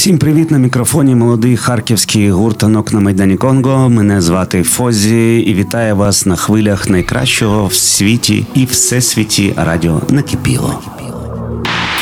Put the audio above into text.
Всім привіт, на мікрофоні молодий харківський гурт «Танок на Майдані Конго». Мене звати Фозі і вітаю вас на хвилях найкращого в світі і всесвіті радіо «Накипіло».